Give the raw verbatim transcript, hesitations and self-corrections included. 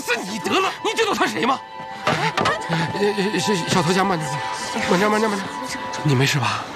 死你得了！你知道他是谁吗？呃，是小头家，慢点，慢点，慢点，慢点，你没事吧？